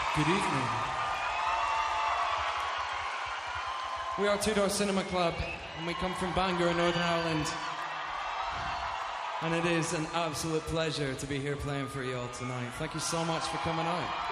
Good evening. We are Two Door Cinema Club, and we come from Bangor in Northern Ireland. And it is an absolute pleasure to be here playing for you all tonight. Thank you so much for coming out.